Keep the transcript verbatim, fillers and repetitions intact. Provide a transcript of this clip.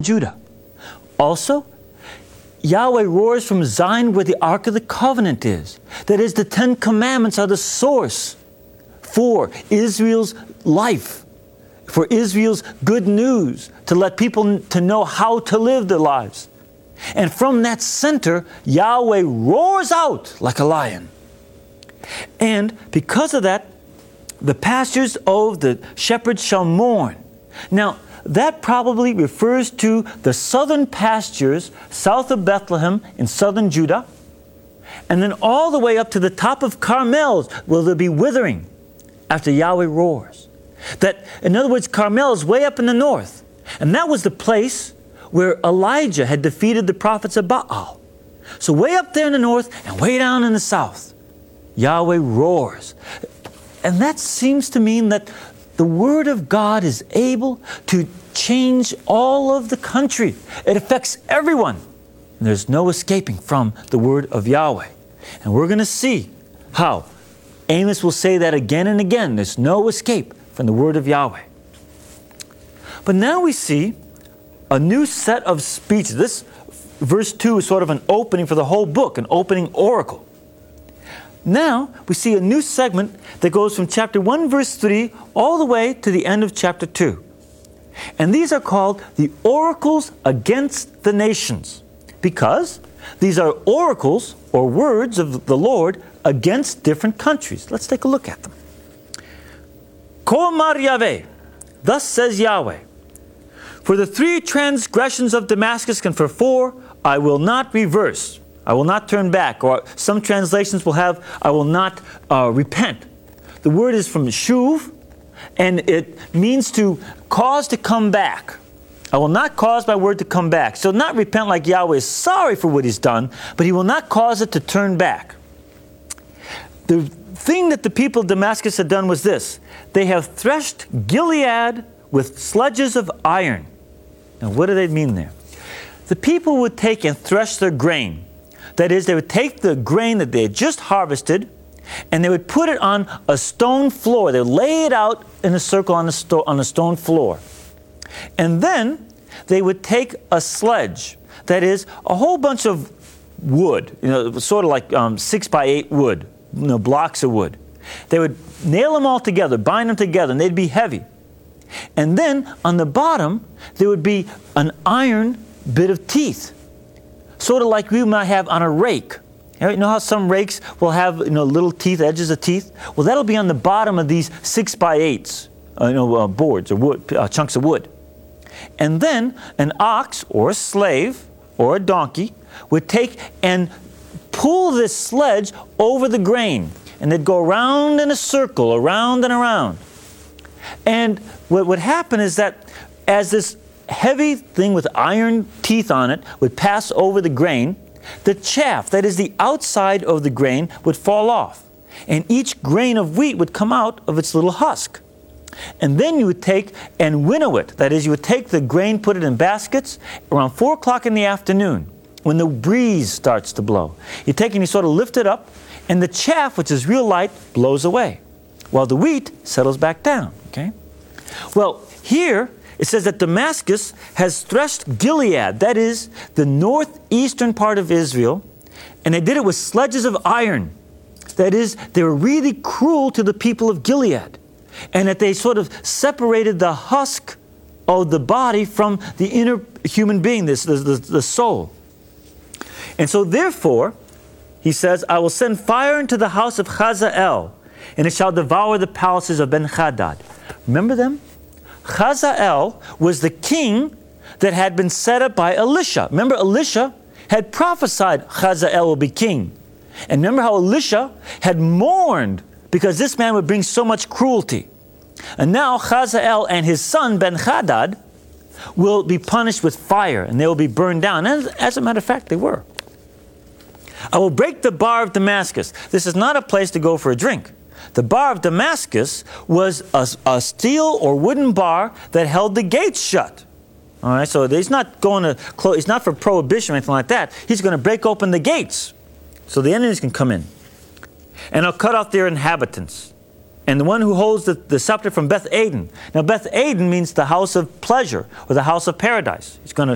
Judah. Also, Yahweh roars from Zion where the Ark of the Covenant is. That is, the Ten Commandments are the source for Israel's life, for Israel's good news, to let people to know how to live their lives. And from that center, Yahweh roars out like a lion. And because of that, the pastures of the shepherds shall mourn. Now, that probably refers to the southern pastures south of Bethlehem in southern Judah, and then all the way up to the top of Carmel will there be withering after Yahweh roars. That, in other words, Carmel is way up in the north, and that was the place where Elijah had defeated the prophets of Baal. So way up there in the north and way down in the south, Yahweh roars. And that seems to mean that the Word of God is able to change all of the country. It affects everyone. And there's no escaping from the Word of Yahweh. And we're going to see how Amos will say that again and again. There's no escape from the Word of Yahweh. But now we see a new set of speeches. This verse two is sort of an opening for the whole book, an opening oracle. Now, we see a new segment that goes from chapter one, verse three, all the way to the end of chapter two. And these are called the oracles against the nations, because these are oracles or words of the Lord against different countries. Let's take a look at them. כה אמר Yahweh, thus says Yahweh, for the three transgressions of Damascus and for four, I will not reverse. I will not turn back. Or some translations will have, I will not uh, repent. The word is from shuv, and it means to cause to come back. I will not cause my word to come back. So not repent like Yahweh is sorry for what He's done, but He will not cause it to turn back. The thing that the people of Damascus had done was this. They have threshed Gilead with sledges of iron. Now what do they mean there? The people would take and thresh their grain. That is, they would take the grain that they had just harvested and they would put it on a stone floor. They would lay it out in a circle on a, sto- on a stone floor. And then they would take a sledge, that is, a whole bunch of wood, you know, sort of like um, six by eight wood, you know, blocks of wood. They would nail them all together, bind them together, and they'd be heavy. And then on the bottom, there would be an iron bit of teeth, sort of like we might have on a rake. You know how some rakes will have, you know, little teeth, edges of teeth? Well, that'll be on the bottom of these six by eights, uh, you know, uh, boards or wood, uh, chunks of wood. And then an ox or a slave or a donkey would take and pull this sledge over the grain. And they'd go around in a circle, around and around. And what would happen is that as this heavy thing with iron teeth on it would pass over the grain, the chaff, that is the outside of the grain, would fall off. And each grain of wheat would come out of its little husk. And then you would take and winnow it. That is, you would take the grain, put it in baskets around four o'clock in the afternoon when the breeze starts to blow. You take and you sort of lift it up, and the chaff, which is real light, blows away, while the wheat settles back down. Okay? Well, here it says that Damascus has threshed Gilead, that is, the northeastern part of Israel, and they did it with sledges of iron. That is, they were really cruel to the people of Gilead, and that they sort of separated the husk of the body from the inner human being, this, the, the, the soul. And so therefore, he says, I will send fire into the house of Hazael, and it shall devour the palaces of Ben-Hadad. Remember them? Hazael was the king that had been set up by Elisha. Remember, Elisha had prophesied Hazael will be king. And remember how Elisha had mourned because this man would bring so much cruelty. And now Hazael and his son Ben-Hadad will be punished with fire, and they will be burned down. And as a matter of fact, they were. I will break the bar of Damascus. This is not a place to go for a drink. The bar of Damascus was a, a steel or wooden bar that held the gates shut. All right, so he's not going to close. It's not for prohibition or anything like that. He's going to break open the gates so the enemies can come in. And I'll cut off their inhabitants. And the one who holds the, the scepter from Beth Aden. Now, Beth Aden means the house of pleasure or the house of paradise. He's going to